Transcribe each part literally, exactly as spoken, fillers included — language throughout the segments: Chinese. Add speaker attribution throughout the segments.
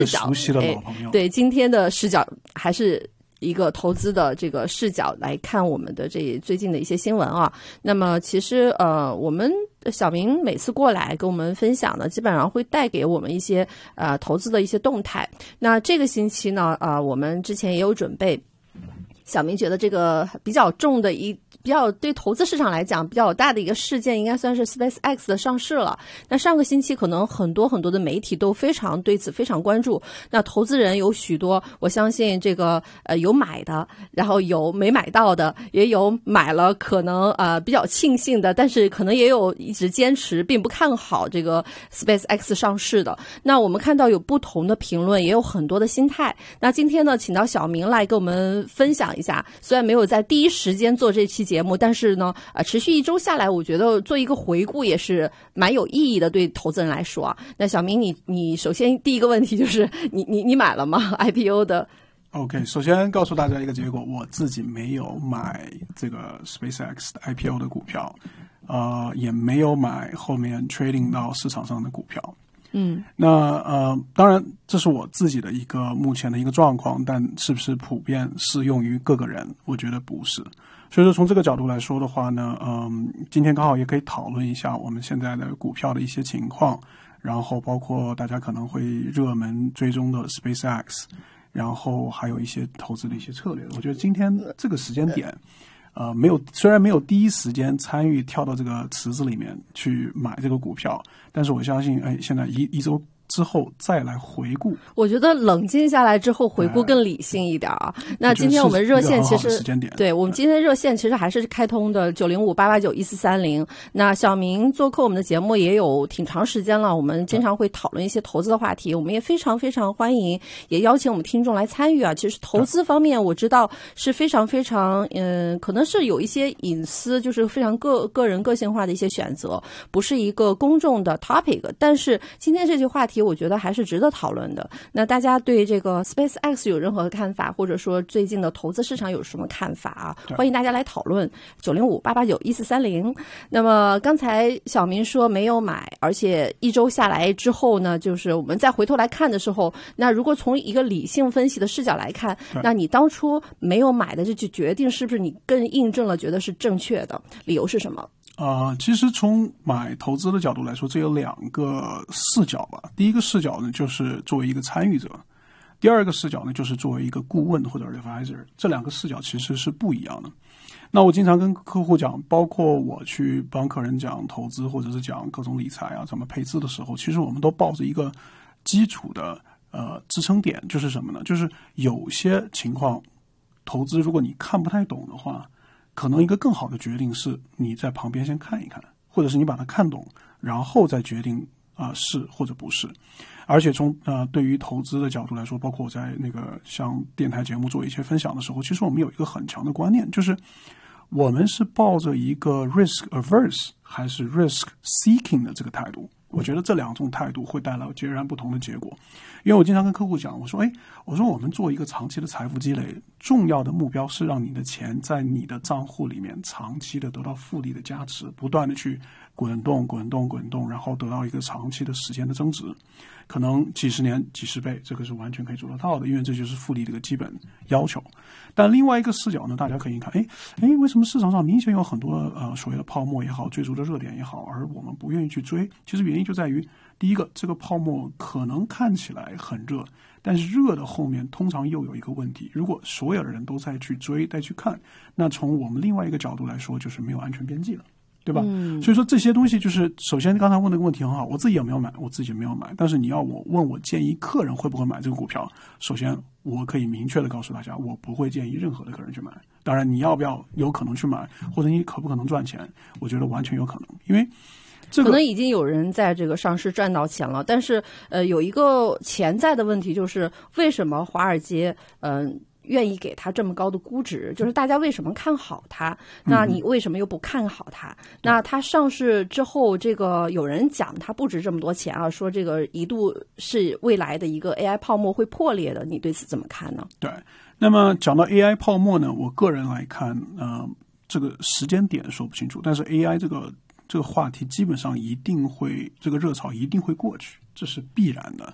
Speaker 1: 熟悉的老朋友、
Speaker 2: 哎、对今天的视角还是一个投资的这个视角来看我们的这最近的一些新闻啊。那么其实呃，我们小明每次过来跟我们分享呢，基本上会带给我们一些呃投资的一些动态。那这个星期呢，啊、呃，我们之前也有准备。小明觉得这个比较重的一比较对投资市场来讲比较大的一个事件，应该算是 SpaceX 的上市了。那上个星期可能很多很多的媒体都非常对此非常关注。那投资人有许多，我相信这个呃有买的，然后有没买到的，也有买了可能呃比较庆幸的，但是可能也有一直坚持并不看好这个 SpaceX 上市的。那我们看到有不同的评论，也有很多的心态。那今天呢，请到小明来跟我们分享一下。虽然没有在第一时间做这期节目，但是呢，呃，持续一周下来，我觉得做一个回顾也是蛮有意义的，对投资人来说啊。那小明，你你首先第一个问题就是你你你买了吗 I P O 的
Speaker 1: ？OK， 首先告诉大家一个结果，我自己没有买这个 SpaceX 的 I P O 的股票，呃，也没有买后面 trading 到市场上的股票。
Speaker 2: 嗯，
Speaker 1: 那呃，当然这是我自己的一个目前的一个状况，但是不是普遍适用于各个人？我觉得不是。所以说从这个角度来说的话呢，嗯，今天刚好也可以讨论一下我们现在的股票的一些情况，然后包括大家可能会热门追踪的 SpaceX， 然后还有一些投资的一些策略。我觉得今天这个时间点。呃，没有，虽然没有第一时间参与跳到这个池子里面去买这个股票，但是我相信，哎，现在一一周之后再来回顾，
Speaker 2: 我觉得冷静下来之后回顾更理性一点啊。呃、那今天我们热线其实对我们今天热线其实还是开通的九零五八八九一四三零。那小明做客我们的节目也有挺长时间了，我们经常会讨论一些投资的话题，我们也非常非常欢迎，也邀请我们听众来参与啊。其实投资方面我知道是非常非常嗯，可能是有一些隐私，就是非常个个人个性化的一些选择，不是一个公众的 topic。但是今天这句话题。我觉得还是值得讨论的。那大家对这个 SpaceX 有任何看法，或者说最近的投资市场有什么看法啊？欢迎大家来讨论九零五八八九一四三零。那么刚才小明说没有买，而且一周下来之后呢，就是我们再回头来看的时候，那如果从一个理性分析的视角来看，那你当初没有买的这句决定是不是你更印证了觉得是正确的？理由是什么？
Speaker 1: 呃，其实从买投资的角度来说，这有两个视角吧。第一个视角呢，就是作为一个参与者；第二个视角呢，就是作为一个顾问或者 advisor。这两个视角其实是不一样的。那我经常跟客户讲，包括我去帮客人讲投资或者是讲各种理财啊、怎么配置的时候，其实我们都抱着一个基础的呃支撑点，就是什么呢？就是有些情况，投资如果你看不太懂的话。可能一个更好的决定是你在旁边先看一看，或者是你把它看懂，然后再决定啊、呃、是或者不是。而且从呃对于投资的角度来说，包括我在那个像电台节目做一些分享的时候，其实我们有一个很强的观念，就是我们是抱着一个 risk averse 还是 risk seeking 的这个态度。我觉得这两种态度会带来截然不同的结果。因为我经常跟客户讲，我说，哎，我说我们做一个长期的财富积累，重要的目标是让你的钱在你的账户里面长期的得到复利的加持，不断的去滚动、滚动、滚动，然后得到一个长期的时间的增值。可能几十年、几十倍，这个是完全可以做得到的，因为这就是复利的一个基本要求。但另外一个视角呢，大家可以看，哎哎，为什么市场上明显有很多呃所谓的泡沫也好，追逐的热点也好，而我们不愿意去追？其实原因就在于，第一个，这个泡沫可能看起来很热，但是热的后面通常又有一个问题，如果所有的人都在去追、再去看，那从我们另外一个角度来说，就是没有安全边际了。对吧、嗯、所以说这些东西就是首先刚才问的个问题很好，我自己有没有买，我自己没有买，但是你要我问我建议客人会不会买这个股票，首先我可以明确的告诉大家，我不会建议任何的客人去买。当然你要不要有可能去买，或者你可不可能赚钱，我觉得完全有可能，因为这个
Speaker 2: 可能已经有人在这个上市赚到钱了，但是呃有一个潜在的问题，就是为什么华尔街嗯、呃愿意给他这么高的估值，就是大家为什么看好他？那你为什么又不看好他？嗯、那他上市之后，这个有人讲他不值这么多钱啊，说这个一度是未来的一个 A I 泡沫会破裂的，你对此怎么看呢？
Speaker 1: 对，那么讲到 A I 泡沫呢，我个人来看，呃，这个时间点说不清楚，但是 A I 这个这个话题基本上一定会，这个热潮一定会过去，这是必然的。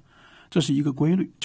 Speaker 1: 这是一个规律。